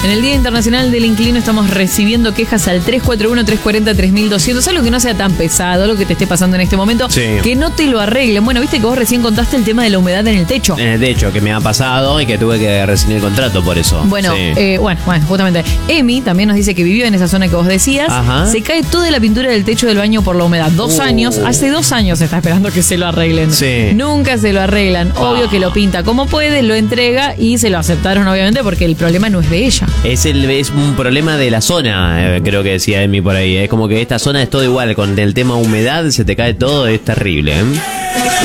En el Día Internacional del Inquilino estamos recibiendo quejas al 341-340-3200. Algo que no sea tan pesado, lo que te esté pasando en este momento. Sí. Que no te lo arreglen. Bueno, viste que vos recién contaste el tema de la humedad en el techo. En el techo, que me ha pasado y que tuve que rescindir el contrato por eso. Bueno, Sí. bueno, justamente. Emi también nos dice que vivió en esa zona que vos decías. Ajá. Se cae toda la pintura del techo del baño por la humedad. 2 años. Hace 2 años está esperando que se lo arreglen. Sí. Nunca se lo arreglan. Obvio que lo pinta como puede, lo entrega y se lo aceptaron, obviamente, porque el problema no es de ella. Es un problema de la zona, creo que decía Emi por ahí. Es como que esta zona es todo igual. Con el tema humedad se te cae todo, es terrible, ¿eh?